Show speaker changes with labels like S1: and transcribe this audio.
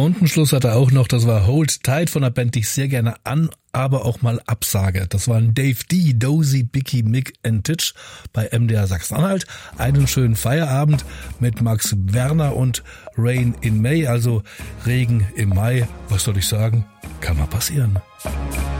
S1: Und einen Schluss hat er auch noch, das war Hold Tight von einer Band, die ich sehr gerne aber auch mal absage. Das waren Dave D., Dozy, Bicky, Mick and Titch bei MDR Sachsen-Anhalt. Einen schönen Feierabend mit Max Werner und Rain in May, also Regen im Mai. Was soll ich sagen? Kann mal passieren.